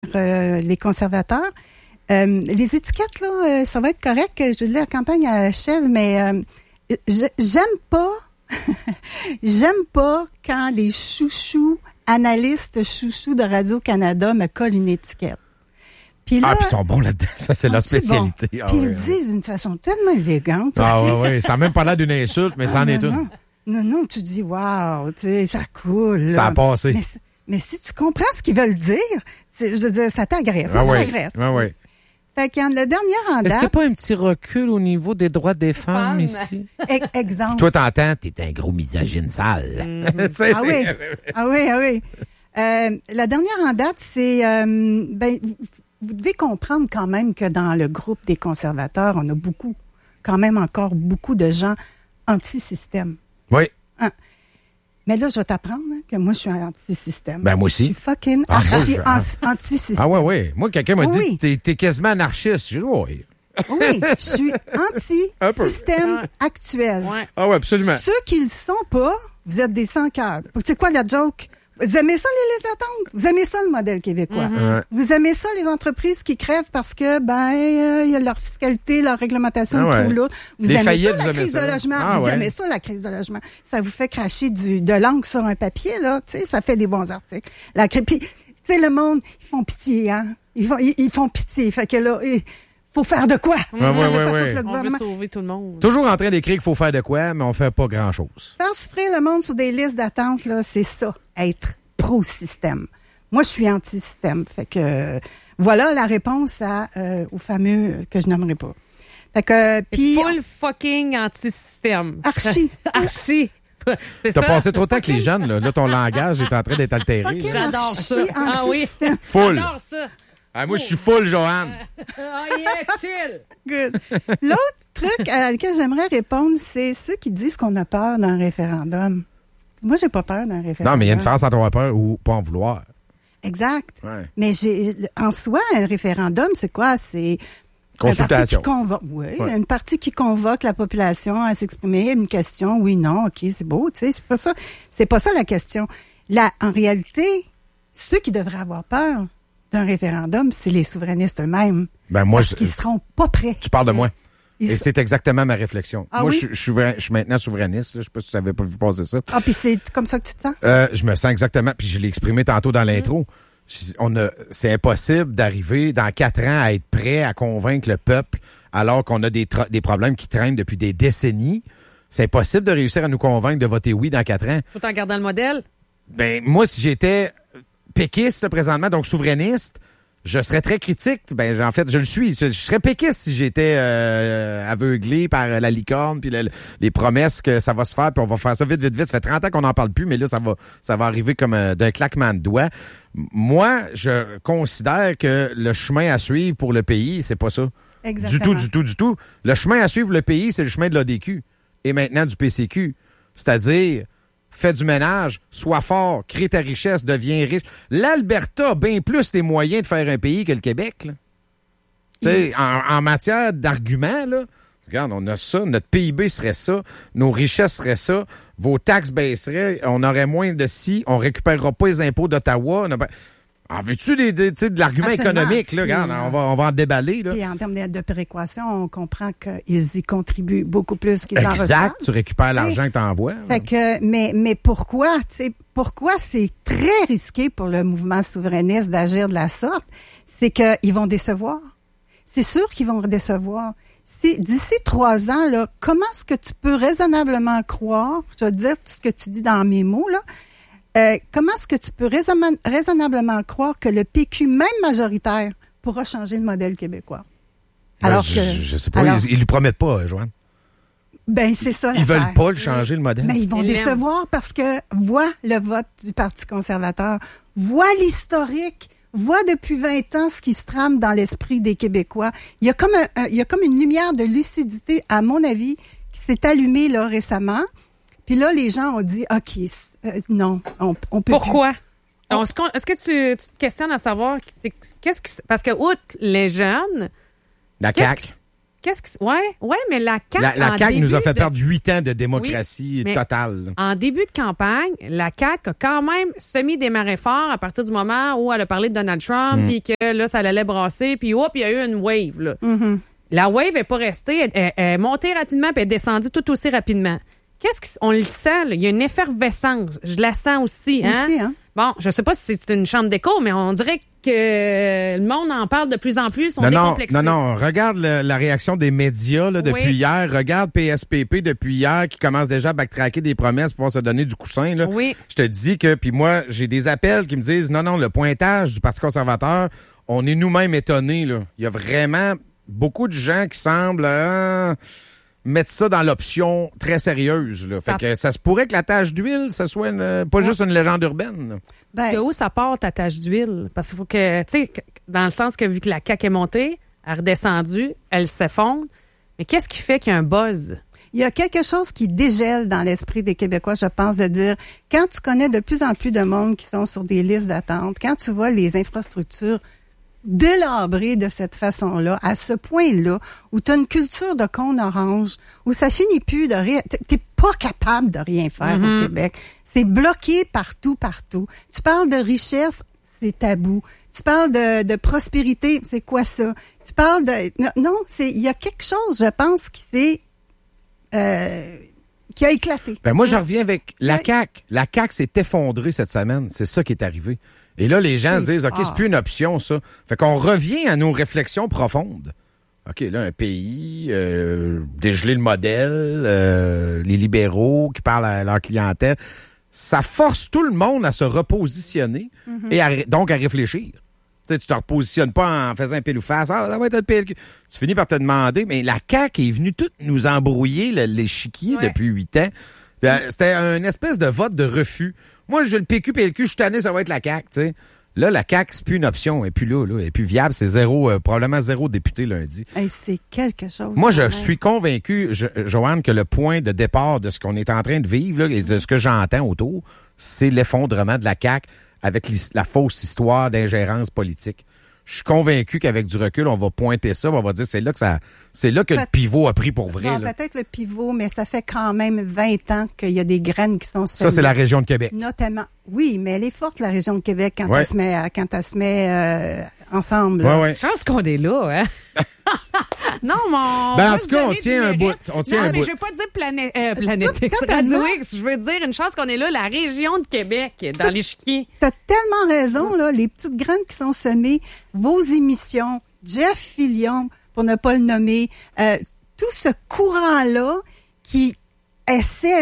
les conservateurs. Les étiquettes, là, ça va être correct. Je dis la campagne achève, mais j'aime pas quand les chouchous, analystes chouchous de Radio-Canada me collent une étiquette. Puis là, puis ils sont bons là-dedans. Ça, c'est leur spécialité. Bon. Puis ils le disent d'une façon tellement élégante. Oui. Ça n'a même pas l'air d'une insulte, mais ça en est une. Non, tu dis, wow, tu sais, ça coule. Ça a passé. Mais si tu comprends ce qu'ils veulent dire, je veux dire, ça t'agresse. Ça t'agresse. Oui. Fait qu'il y en a le dernier en date. Est-ce qu'il n'y a pas un petit recul au niveau des droits des femmes ici? Exemple. Toi, t'entends, t'es un gros misogyne sale. Ah oui. La dernière en date, c'est... vous devez comprendre quand même que dans le groupe des conservateurs, on a encore beaucoup de gens anti-système. Oui. Mais là, je vais t'apprendre que moi, je suis un anti-système. Ben, moi aussi. Je suis fucking anti-système. Ah oui. Moi, quelqu'un m'a dit, t'es quasiment anarchiste. Je dis, oui. Oui, je suis anti-système actuel. Ouais. Ah oui, absolument. Ceux qui le sont pas, vous êtes des sans-cœurs. C'est quoi la joke? Vous aimez ça, les listes d'attente? Vous aimez ça, le modèle québécois? Mm-hmm. Vous aimez ça, les entreprises qui crèvent parce que, il y a leur fiscalité, leur réglementation, tout là. Vous aimez ça, la crise de logement? Vous aimez ça, la crise de logement? Ça vous fait cracher de l'encre sur un papier, là. Tu sais, ça fait des bons articles. Puis, tu sais, le monde, ils font pitié, hein? Ils font pitié. Fait que là, faut faire de quoi? Oui. On veut sauver tout le monde. Toujours en train d'écrire qu'il faut faire de quoi, mais on fait pas grand-chose. Faire souffrir le monde sur des listes d'attente, là, c'est ça, être pro-système. Moi, je suis anti-système. Fait que voilà la réponse au Fameux que je nommerai pas. Fait que full fucking anti-système. Archi. C'est T'as ça? passé trop de temps avec les jeunes, là. Là, ton langage est en train d'être altéré. J'adore ça. Ah oui. Full. J'adore ça. Moi, je suis full, Joanne. Chill. Good. L'autre truc à lequel j'aimerais répondre, c'est ceux qui disent qu'on a peur d'un référendum. Moi, j'ai pas peur d'un référendum. Non, mais il y a une différence entre avoir peur ou pas en vouloir. Exact. Ouais. Mais en soi, un référendum, c'est quoi? C'est consultation. Une partie qui convoque la population à s'exprimer, une question, oui, non, OK, c'est beau, tu sais, c'est pas ça. C'est pas ça la question. Là, en réalité, ceux qui devraient avoir peur d'un référendum, c'est les souverainistes eux-mêmes. Parce qu'ils seront pas prêts. Tu parles de moi. C'est exactement ma réflexion. Ah, moi, oui? je suis maintenant souverainiste. Là. Je sais pas si tu avais pas vu passer ça. Ah, puis c'est comme ça que tu te sens? Je me sens exactement. Puis je l'ai exprimé tantôt dans l'intro. C'est impossible d'arriver dans 4 ans à être prêt à convaincre le peuple alors qu'on a des problèmes qui traînent depuis des décennies. C'est impossible de réussir à nous convaincre de voter oui dans 4 ans. Faut en garder le modèle? Ben, moi, si j'étais péquiste là, présentement, donc souverainiste, je serais très critique. Ben, en fait, je le suis. Je serais péquiste si j'étais aveuglé par la licorne puis les promesses que ça va se faire puis on va faire ça vite. Ça fait 30 ans qu'on n'en parle plus, mais là, ça va arriver comme d'un claquement de doigts. Moi, je considère que le chemin à suivre pour le pays, c'est pas ça. Exactement. Du tout. Le chemin à suivre pour le pays, c'est le chemin de l'ADQ et maintenant du PCQ. C'est-à-dire... Fais du ménage, sois fort, crée ta richesse, deviens riche. L'Alberta a bien plus les moyens de faire un pays que le Québec. Là. Tu sais, en matière d'arguments, là, regarde, on a ça, notre PIB serait ça, nos richesses seraient ça, vos taxes baisseraient, on aurait moins de ci, on récupérera pas les impôts d'Ottawa. En veux-tu de l'argument économique? Là, regarde, on va en déballer. Là. Et en termes de péréquation, on comprend qu'ils y contribuent beaucoup plus qu'ils en reçoivent. Exact, tu récupères l'argent que tu envoies. Fait que, mais pourquoi c'est très risqué pour le mouvement souverainiste d'agir de la sorte? C'est qu'ils vont décevoir. C'est sûr qu'ils vont décevoir. D'ici 3 ans, là, comment est-ce que tu peux raisonnablement croire, je vais te dire ce que tu dis dans mes mots, là, comment est-ce que tu peux raisonnablement croire que le PQ, même majoritaire, pourra changer le modèle québécois? Alors je sais pas, ils lui promettent pas, Joanne. Ben, c'est ça l'affaire. Ils veulent pas le changer, le modèle. Mais ils vont décevoir parce que voient le vote du Parti conservateur, voient l'historique, voient depuis 20 ans ce qui se trame dans l'esprit des Québécois. Il y a comme une lumière de lucidité, à mon avis, qui s'est allumée là récemment. Puis là, les gens ont dit, OK, non, on peut Pourquoi? plus. Est-ce que tu te questionnes à savoir parce que outre les jeunes, la CAQ. Ouais, mais la CAQ... La CAQ nous a fait perdre 8 ans de démocratie mais totale. Là. En début de campagne, la CAQ a quand même semi-démarré fort à partir du moment où elle a parlé de Donald Trump, puis que là, ça allait brasser, puis il y a eu une wave. Là. La wave n'est pas restée, elle est montée rapidement, puis elle est descendue tout aussi rapidement. On le sent, là, il y a une effervescence. Je la sens aussi. Hein? Aussi, hein? Bon, je sais pas si c'est une chambre d'écho, mais on dirait que le monde en parle de plus en plus. Décomplexés. Non. Regarde la réaction des médias là, depuis hier. Regarde PSPP depuis hier qui commence déjà à backtracker des promesses pour pouvoir se donner du coussin. Là. Oui. Je te dis que, puis moi, j'ai des appels qui me disent non, le pointage du Parti conservateur, on est nous-mêmes étonnés. Là. Il y a vraiment beaucoup de gens qui semblent mettre ça dans l'option très sérieuse. Là. Fait que ça se pourrait que la tache d'huile, ce soit pas juste une légende urbaine. Là. Ben, de où ça part ta tache d'huile? Parce qu'il faut que, tu sais, dans le sens que vu que la CAQ est montée, elle est redescendue, elle s'effondre. Mais qu'est-ce qui fait qu'il y a un buzz? Il y a quelque chose qui dégèle dans l'esprit des Québécois, je pense, de dire, quand tu connais de plus en plus de monde qui sont sur des listes d'attente, quand tu vois les infrastructures délabré de cette façon-là, à ce point-là, où tu as une culture de cône orange, où ça finit plus de rien. T'es pas capable de rien faire au Québec. C'est bloqué partout. Tu parles de richesse, c'est tabou. Tu parles de prospérité, c'est quoi ça? Tu parles de... Non, il y a quelque chose, je pense, qui a éclaté. Ben moi, je reviens avec la CAQ. La CAQ s'est effondrée cette semaine. C'est ça qui est arrivé. Et là, les gens se disent, OK, c'est plus une option, ça. Fait qu'on revient à nos réflexions profondes. OK, là, un pays, dégeler le modèle, les libéraux qui parlent à leur clientèle, ça force tout le monde à se repositionner et donc à réfléchir. Tu sais, tu te repositionnes pas en faisant un pile ou face. Ah, ça va être un PLQ. Tu finis par te demander, mais la CAQ est venue tout nous embrouiller l'échiquier depuis 8 ans. C'était une espèce de vote de refus. Moi, j'ai le PQ-PLQ, je suis tanné, ça va être la CAQ, tu sais. Là, la CAQ, c'est plus une option, elle est plus là, elle est plus viable, c'est probablement zéro député lundi. Hey, c'est quelque chose. Moi, je suis convaincu, Joanne, que le point de départ de ce qu'on est en train de vivre, là, et de ce que j'entends autour, c'est l'effondrement de la CAQ avec la fausse histoire d'ingérence politique. Je suis convaincu qu'avec du recul, on va pointer ça, on va dire c'est là que le pivot a pris pour vrai. Non, peut-être le pivot, mais ça fait quand même 20 ans qu'il y a des graines qui sont semées. Ça, c'est la région de Québec. Notamment. Oui, mais elle est forte, la région de Québec, quand elle se met ensemble. Ouais. Chance qu'on est là, hein? Non, mon. Ben, en tout cas, on tient un bout. Non, mais je veux pas dire Planète X, Radio X. Je veux dire une chance qu'on est là, la région de Québec, dans l'échiquier. T'as tellement raison, là. Les petites graines qui sont semées, vos émissions, Jeff Fillion, pour ne pas le nommer, tout ce courant-là qui essaie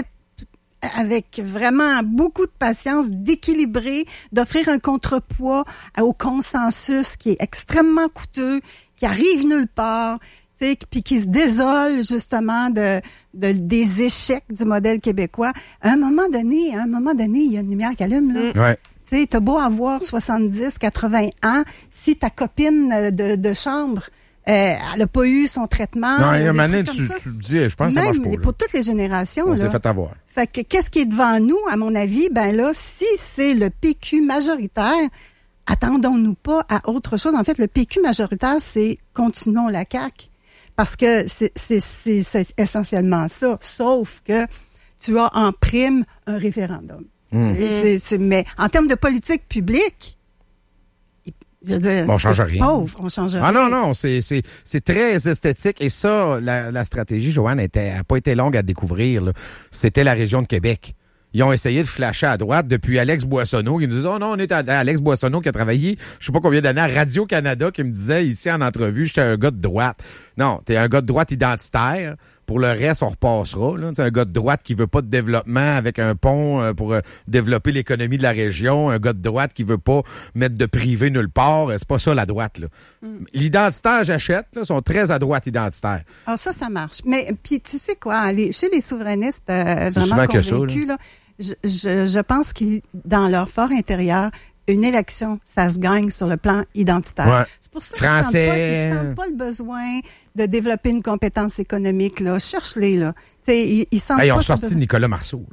avec vraiment beaucoup de patience, d'équilibrer, d'offrir un contrepoids au consensus qui est extrêmement coûteux, qui arrive nulle part, puis qui se désole justement des échecs du modèle québécois. À un moment donné, il y a une lumière qui allume, là. Ouais. Tu sais, t'as beau avoir 70, 80 ans, si ta copine de chambre, elle n'a pas eu son traitement. Non, il y a une tu dis, je pense que ça marche pas. Même pour toutes les générations. On là. s'est fait avoir. Fait que qu'est-ce qui est devant nous, à mon avis? Ben là, si c'est le PQ majoritaire, attendons-nous pas à autre chose. En fait, le PQ majoritaire, c'est continuons la CAQ. Parce que c'est essentiellement ça. Sauf que tu as en prime un référendum. Mais en termes de politique publique, je veux dire, on change rien. Pauvre, on change rien. Ah non, c'est très esthétique. Et ça, la stratégie, Joanne, n'a pas été longue à découvrir. Là. C'était la région de Québec. Ils ont essayé de flasher à droite depuis Alex Boissonneau, qui nous disait, oh non, on est à Alex Boissonneau qui a travaillé, je sais pas combien d'années, à Radio-Canada, qui me disait ici en entrevue, j'étais un gars de droite. Non, t'es un gars de droite identitaire. Pour le reste, on repassera. Là. C'est un gars de droite qui veut pas de développement avec un pont pour développer l'économie de la région. Un gars de droite qui veut pas mettre de privé nulle part. C'est pas ça, la droite. Là. L'identitaire, j'achète, là, sont très à droite identitaire. Ah, ça marche. Mais puis tu sais quoi, chez les souverainistes vraiment convaincus, là, je pense qu'ils, dans leur fort intérieur, une élection, ça se gagne sur le plan identitaire. Ouais. C'est pour ça Français. qu'ils sentent pas le besoin de développer une compétence économique. Là. Cherche-les. Là. Ils sentent ils ont pas sorti Nicolas Marceau.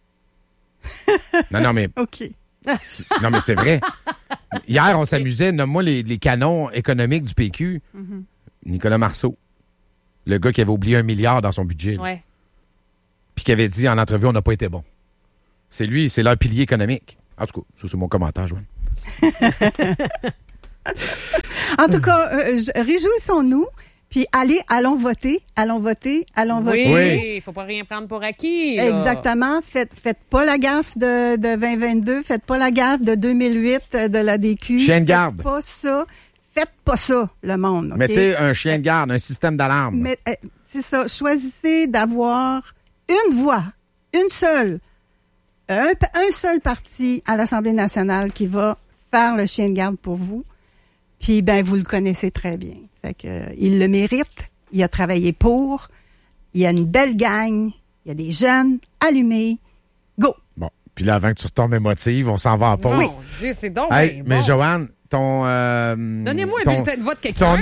non, mais... OK. Non, mais c'est vrai. Hier, on s'amusait. Nomme-moi les canons économiques du PQ. Nicolas Marceau. Le gars qui avait oublié 1 milliard dans son budget. Ouais. Puis qui avait dit en entrevue, on n'a pas été bon. C'est lui, c'est leur pilier économique. En tout cas, ça, c'est mon commentaire, Joanne. En tout cas, réjouissons-nous. Puis allons voter. Oui, il faut pas rien prendre pour acquis. Là. Exactement. Faites pas la gaffe de 2022. Faites pas la gaffe de 2008 de l'ADQ. Chien de garde. Faites pas ça, le monde. Okay? Mettez un chien de garde, un système d'alarme. Mais, c'est ça. Choisissez d'avoir une voix, une seule, un seul parti à l'Assemblée nationale qui va faire le chien de garde pour vous. Puis, vous le connaissez très bien. Fait que, il le mérite. Il a travaillé pour. Il y a une belle gang. Il y a des jeunes allumés. Go! Bon. Puis là, avant que tu retombes émotive, on s'en va en pause. Mon Dieu, c'est donc hey, bon. Mais Joanne, donnez-moi un bulletin de vote quelqu'un.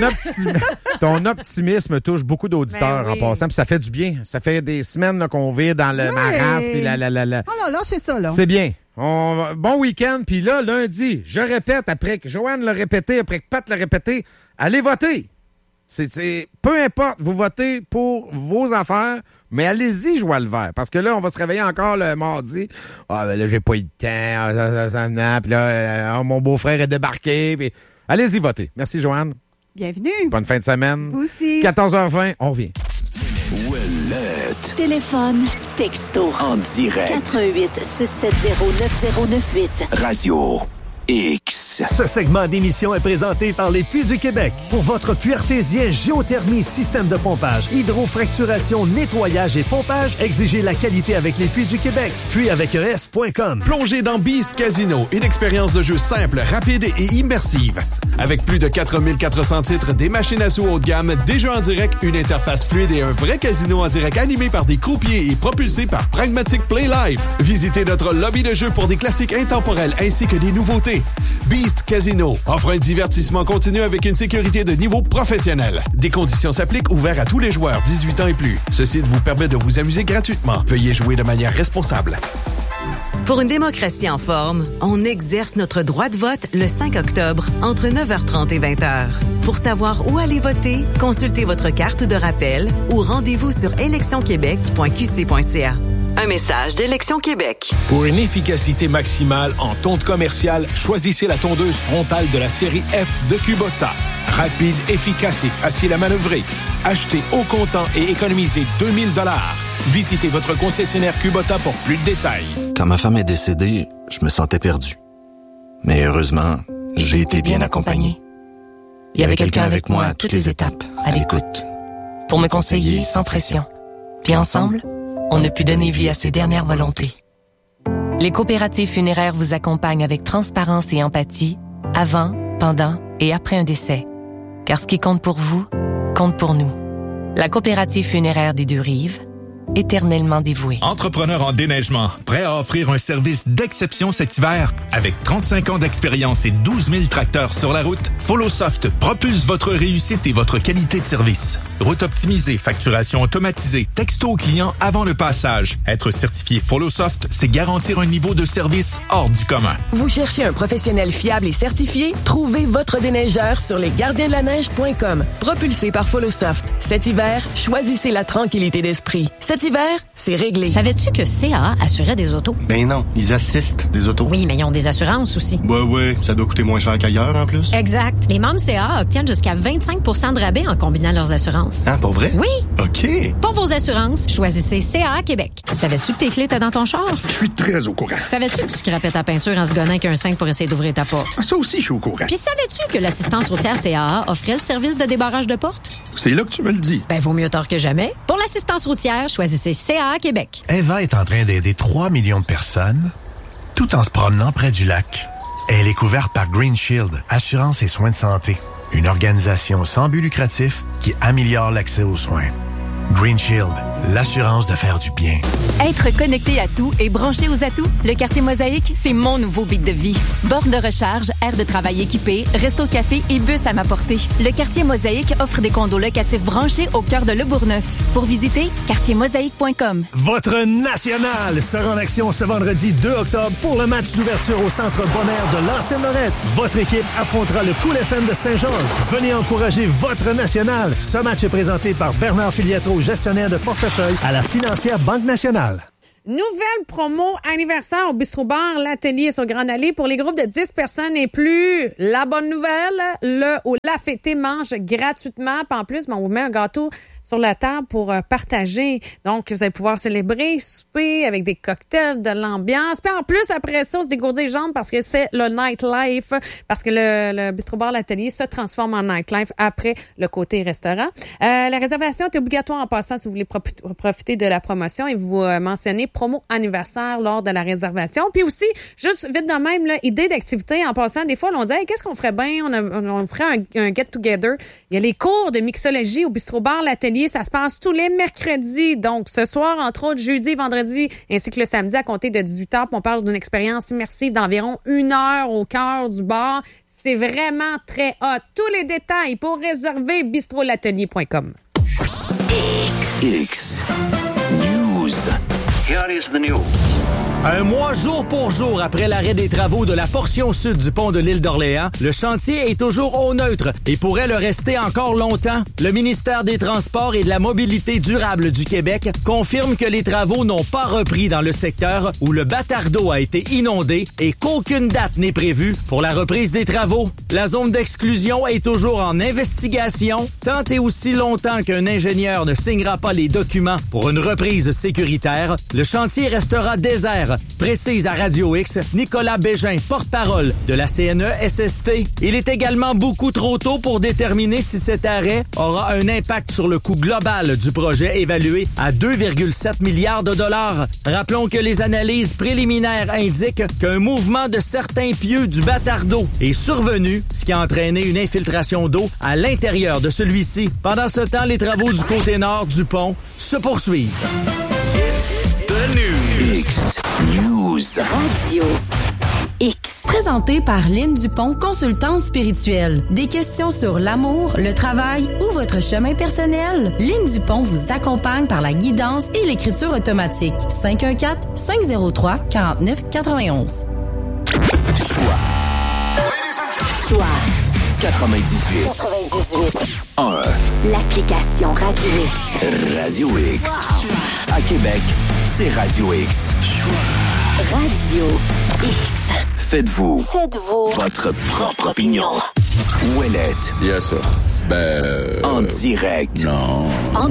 Ton optimisme touche beaucoup d'auditeurs en passant. Puis ça fait du bien. Ça fait des semaines là, qu'on vit dans le marasme. Puis la. Oh là, c'est ça, là. C'est bien. Bon week-end. Puis là, lundi, je répète, après que Joanne l'a répété, après que Pat l'a répété, allez voter. C'est peu importe, vous votez pour vos affaires, mais allez-y jouer le vert. Parce que là, on va se réveiller encore le mardi. Ah, ben là, j'ai pas eu de temps. Puis là, mon beau-frère est débarqué. Puis allez-y voter. Merci, Joanne. Bienvenue. Bonne fin de semaine. Vous aussi. 14h20, on revient. Ouellette. Téléphone, texto. En direct. 88 670 9098. Radio X. Ce segment d'émission est présenté par les Puits du Québec. Pour votre puits artésien, géothermie, système de pompage, hydrofracturation, nettoyage et pompage, exigez la qualité avec les Puits du Québec. Puits-avec-es.com. Plongez dans Beast Casino, une expérience de jeu simple, rapide et immersive. Avec plus de 4400 titres, des machines à sous haut de gamme, des jeux en direct, une interface fluide et un vrai casino en direct animé par des croupiers et propulsé par Pragmatic Play Live. Visitez notre lobby de jeu pour des classiques intemporels ainsi que des nouveautés. Beast Casino offre un divertissement continu avec une sécurité de niveau professionnel. Des conditions s'appliquent, ouvert à tous les joueurs 18 ans et plus. Ce site vous permet de vous amuser gratuitement. Veuillez jouer de manière responsable. Pour une démocratie en forme, on exerce notre droit de vote le 5 octobre entre 9h30 et 20h. Pour savoir où aller voter, consultez votre carte de rappel ou rendez-vous sur électionquebec.qc.ca. Un message d'Élection Québec. Pour une efficacité maximale en tonte commerciale, choisissez la tondeuse frontale de la série F de Kubota. Rapide, efficace et facile à manœuvrer. Achetez au comptant et économisez 2000 $. Visitez votre concessionnaire Kubota pour plus de détails. Quand ma femme est décédée, je me sentais perdu. Mais heureusement, j'ai été bien accompagné. Il y avait quelqu'un avec moi à toutes les étapes, à l'écoute, pour me conseiller sans pression. Puis ensemble, on a pu donner vie à ses dernières volontés. Les coopératives funéraires vous accompagnent avec transparence et empathie, avant, pendant et après un décès. Car ce qui compte pour vous, compte pour nous. La coopérative funéraire des Deux-Rives, éternellement dévouée. Entrepreneur en déneigement, prêt à offrir un service d'exception cet hiver? Avec 35 ans d'expérience et 12 000 tracteurs sur la route, FollowSoft propulse votre réussite et votre qualité de service. Route optimisée, facturation automatisée, texto au client avant le passage. Être certifié FollowSoft, c'est garantir un niveau de service hors du commun. Vous cherchez un professionnel fiable et certifié? Trouvez votre déneigeur sur lesgardiensdelaneige.com. Propulsé par FollowSoft. Cet hiver, choisissez la tranquillité d'esprit. Cet hiver, c'est réglé. Savais-tu que CAA assurait des autos? Ben non, ils assistent des autos. Oui, mais ils ont des assurances aussi. Ouais, ça doit coûter moins cher qu'ailleurs en plus. Exact. Les membres CAA obtiennent jusqu'à 25 % de rabais en combinant leurs assurances. Ah, pour vrai? Oui. OK. Pour vos assurances, choisissez CAA Québec. Savais-tu que tes clés étaient dans ton char? Je suis très au courant. Savais-tu que tu scrapais ta peinture en se gonnant avec un 5 pour essayer d'ouvrir ta porte? Ah, ça aussi, je suis au courant. Puis savais-tu que l'assistance routière CAA offrait le service de débarrage de porte? C'est là que tu me le dis. Ben, vaut mieux tard que jamais. Pour l'assistance routière, choisissez CAA Québec. Eva est en train d'aider 3 millions de personnes tout en se promenant près du lac. Elle est couverte par Green Shield, assurance et soins de santé. Une organisation sans but lucratif qui améliore l'accès aux soins. Green Shield, l'assurance de faire du bien. Être connecté à tout et branché aux atouts, le quartier Mosaïque, c'est mon nouveau beat de vie. Borne de recharge, aire de travail équipée, resto-café et bus à ma portée. Le quartier Mosaïque offre des condos locatifs branchés au cœur de Le Bourgneuf. Pour visiter, quartiermosaïque.com. Votre national sera en action ce vendredi 2 octobre pour le match d'ouverture au Centre Bonaire de l'Ancienne-Lorette. Votre équipe affrontera le Cool FM de Saint-Georges. Venez encourager votre national. Ce match est présenté par Bernard Filiatro, gestionnaire de portefeuille à la Financière Banque Nationale. Nouvelle promo anniversaire au Bistro Bar L'Atelier sur Grande Allée pour les groupes de 10 personnes et plus. La bonne nouvelle, le ou la fêtée mange gratuitement. Puis en plus, on vous met un gâteau sur la table pour partager. Donc, vous allez pouvoir célébrer, souper avec des cocktails, de l'ambiance. Puis en plus, après ça, on se dégourdit les jambes parce que c'est le nightlife, parce que le Bistro Bar L'Atelier se transforme en nightlife après le côté restaurant. La réservation est obligatoire en passant si vous voulez profiter de la promotion et vous mentionnez promo anniversaire lors de la réservation. Puis aussi, juste vite de même, là, idée d'activité en passant. Des fois, on dit hey, qu'est-ce qu'on ferait bien? On ferait un get-together. Il y a les cours de mixologie au Bistro Bar L'Atelier. Ça se passe tous les mercredis. Donc, ce soir, entre autres, jeudi, vendredi, ainsi que le samedi à compter de 18h. On parle d'une expérience immersive d'environ 1 heure au cœur du bar. C'est vraiment très hot. Tous les détails pour réserver bistrolatelier.com. X News. Here is the news. Un mois jour pour jour après l'arrêt des travaux de la portion sud du pont de l'île d'Orléans, le chantier est toujours au neutre et pourrait le rester encore longtemps. Le ministère des Transports et de la Mobilité durable du Québec confirme que les travaux n'ont pas repris dans le secteur où le Batardeau a été inondé et qu'aucune date n'est prévue pour la reprise des travaux. La zone d'exclusion est toujours en investigation, tant et aussi longtemps qu'un ingénieur ne signera pas les documents pour une reprise sécuritaire. Le chantier restera désert, précise à Radio X Nicolas Bégin, porte-parole de la CNESST. Il est également beaucoup trop tôt pour déterminer si cet arrêt aura un impact sur le coût global du projet évalué à 2,7 milliards de dollars. Rappelons que les analyses préliminaires indiquent qu'un mouvement de certains pieux du Batardeau est survenu, ce qui a entraîné une infiltration d'eau à l'intérieur de celui-ci. Pendant ce temps, les travaux du côté nord du pont se poursuivent. X News Radio X. Présenté par Lynne Dupont, consultante spirituelle. Des questions sur l'amour, le travail ou votre chemin personnel? Lynne Dupont vous accompagne par la guidance et l'écriture automatique. 514-503-4991. Choix 98 1. L'application Radio X. Radio X. À Québec, c'est Radio X. Radio X. Faites-vous votre propre opinion. Ouellette. Yes, sir. En direct. Non. En